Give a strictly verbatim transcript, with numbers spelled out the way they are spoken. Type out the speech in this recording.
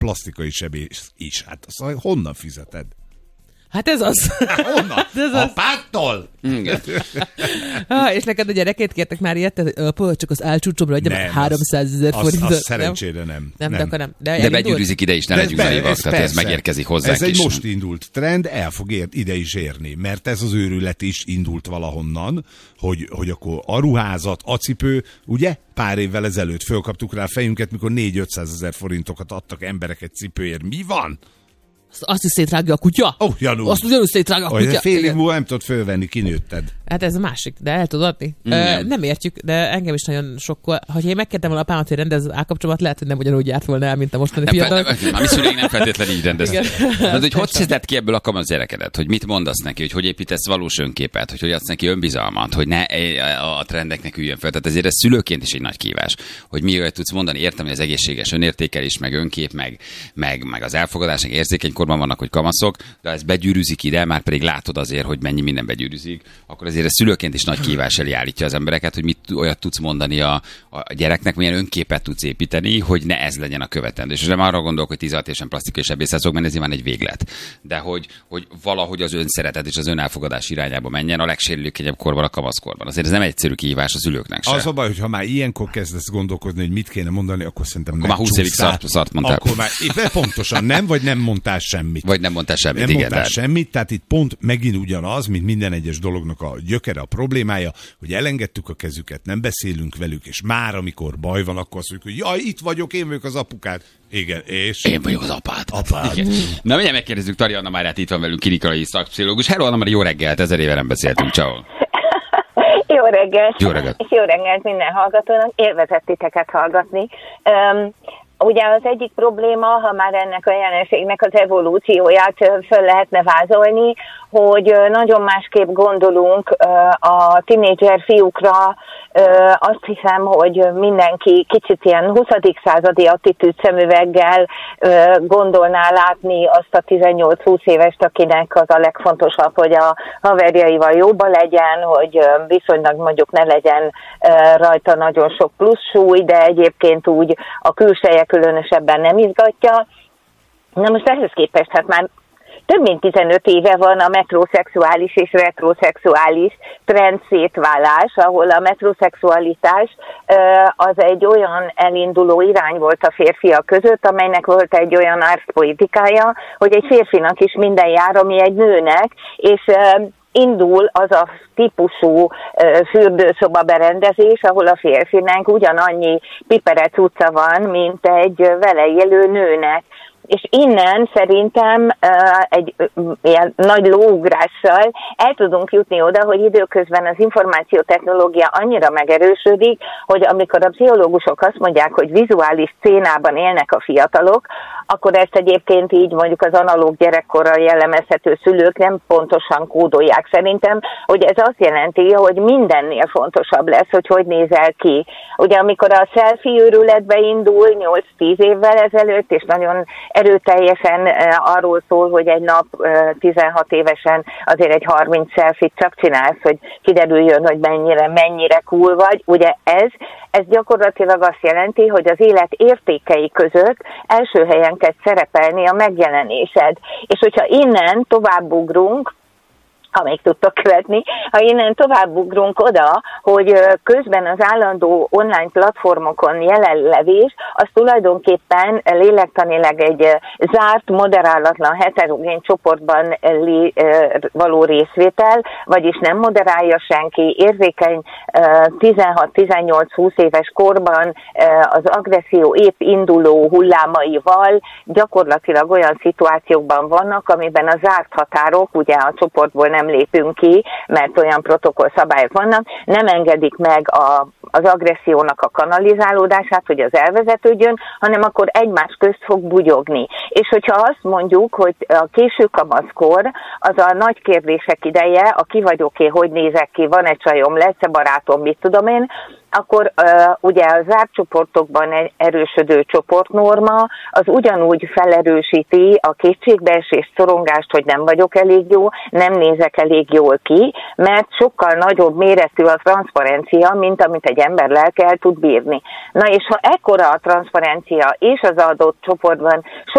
plastikai sebész is. Hát azt honnan fizeted? Hát ez az. Hát honnan? ez Apától? Ha, és neked a gyerekét kértek már ilyet, apa, csak az álcsúcsomra adjam háromszázezer forintot. Az szerencsére nem. Nem, nem. De, nem. de, de begyűrűzik ide is, ne legyünk naivak, tehát ez megérkezik hozzánk is. Ez egy most indult trend, el fog ér, ide is érni, mert ez az őrület is indult valahonnan, hogy, hogy akkor a ruházat, a cipő, ugye? Pár évvel ezelőtt fölkaptuk rá a fejünket, mikor négy-ötszázezer forintokat adtak emberek egy cipőért. Mi van? Azt is szétrágja a kutya? Ó, oh, Janú. Azt ugyanúgy szétrágja a kutya. Fél év múlva nem tudod fölvenni, kinőtted. Hát ez a másik, de el tudod adni. Mm. Uh, nem értjük, de engem is nagyon sokkol. Ha én megkértem volna apámat, hogy rendez az állkapcsomat, lehet, hogy nem ugyanúgy járt volna el, mint a mostani fiatal. A mi szüleink nem feltétlenül így rendezett. De hogy hogy szedett ki ebből a kamasz gyerekedet? Hogy mit mondasz neki? Hogy hogy építesz valós önképet? Hogy hogy adsz neki önbizalmat? Hogy ne a trendeknek üljön fel. Tehát ezért ez szülőként is egy nagy kívás. Hogy mi olyat tudsz mondani? Értem, hogy az egészséges önértékelés, meg önkép, meg, meg, meg az elfogadás, meg érzékeny korban vannak, hogy kamaszok, de ez begyűrűzik ide, már pedig látod azért, hogy mennyi minden begyűrűzik, akkor azért ez szülőként is nagy kívás elé állítja az embereket, hogy mit olyat tudsz mondani a, a gyereknek, milyen önképet tudsz építeni, hogy ne ez legyen a követendő. És nem arra gondolok, hogy tizenhat évesen plastikai sebészet, mert ez nyilván egy véglet. De hogy, hogy valahogy az önszeretet és az önelfogadás irányába menjen a legsérülékenyebb korban, a kamaszkorban. Azért ez nem egyszerű kihívás a szülőknek se. Az a baj, hogy ha már ilyenkor kezdesz gondolkodni, hogy mit kéne mondani, akkor szerintem akkor már húsz évig szart, szart mondtál. Akkor már pontosan nem, vagy nem mondtál semmit. Vagy nem mondtál semmit, nem igen. mondtál tehát. semmit, tehát itt pont megint ugyanaz, mint minden egyes dolognak a gyökere, a problémája, hogy elengedtük a kezüket, nem beszélünk velük, és már amikor baj van, akkor azt mondjuk, hogy jaj, itt vagyok, én vagyok az apukád. Igen, és... Én vagyok az apád. Apád. Igen. Na, mindjárt megkérdezzük Tari Anna Máriát, itt van velünk, klinikai szakpszichológus. Hello, Anna Mária, jó reggelt, ezer éve nem beszéltünk, ciao. Jó reggelt. Jó reggelt. És jó reggelt minden hallgatónak. Élvezett titeket hallgatni. Um, Ugye az egyik probléma, ha már ennek a jelenségnek az evolúcióját föl lehetne vázolni, hogy nagyon másképp gondolunk a tinédzser fiúkra. Azt hiszem, hogy mindenki kicsit ilyen huszadik századi attitűd szemüveggel gondolná látni azt a tizennyolc-húsz évest, akinek az a legfontosabb, hogy a haverjaival jóba legyen, hogy viszonylag mondjuk ne legyen rajta nagyon sok plusz súly, de egyébként úgy a külseje különösebben nem izgatja. Na most ehhez képest, hát már több mint tizenöt éve van a metroszexuális és retroszexuális trend szétválás, ahol a metroszexualitás az egy olyan elinduló irány volt a férfiak között, amelynek volt egy olyan arszpolitikája, hogy egy férfinak is minden jár, ami egy nőnek, és indul az a típusú uh, fürdőszoba berendezés, ahol a férfinek ugyanannyi piperec utca van, mint egy vele élő nőnek. És innen szerintem uh, egy uh, ilyen nagy lóugrással el tudunk jutni oda, hogy időközben az információtechnológia annyira megerősödik, hogy amikor a pszichológusok azt mondják, hogy vizuális szénában élnek a fiatalok, akkor ezt egyébként így mondjuk az analóg gyerekkorral jellemezhető szülők nem pontosan kódolják. Szerintem, hogy ez azt jelenti, hogy mindennél fontosabb lesz, hogy hogy nézel ki. Ugye amikor a selfie őrületbe indul nyolc-tíz évvel ezelőtt, és nagyon erőteljesen arról szól, hogy egy nap tizenhat évesen azért egy harminc selfie-t csak csinálsz, hogy kiderüljön, hogy mennyire, mennyire cool vagy. Ugye ez, ez gyakorlatilag azt jelenti, hogy az élet értékei között első helyen kell szerepelni a megjelenésed. És hogyha innen továbbugrunk, ha még tudtok követni, ha innen továbbugrunk oda, hogy közben az állandó online platformokon jelenlevés, az tulajdonképpen lélektanileg egy zárt, moderálatlan, heterogén csoportban való részvétel, vagyis nem moderálja senki, érzékeny tizenhat-tizennyolc-húsz éves korban az agresszió épp induló hullámaival gyakorlatilag olyan szituációkban vannak, amiben a zárt határok, ugye a csoportból nem nem lépünk ki, mert olyan protokollszabályok vannak, nem engedik meg a, az agressziónak a kanalizálódását, hogy az elvezetődjön, hanem akkor egymás közt fog bugyogni. És hogyha azt mondjuk, hogy a késő kamaszkor az a nagy kérdések ideje, a ki vagyok-e, hogy nézek ki, van-e csajom, lesz-e barátom, mit tudom én, akkor uh, ugye a zárt csoportokban egy erősödő csoportnorma az ugyanúgy felerősíti a kétségbeesést, szorongást, hogy nem vagyok elég jó, nem nézek jöttek elég jól ki, mert sokkal nagyobb méretű a transzparencia, mint amit egy ember lelke el tud bírni. Na és ha ekkora a transzparencia és az adott csoportban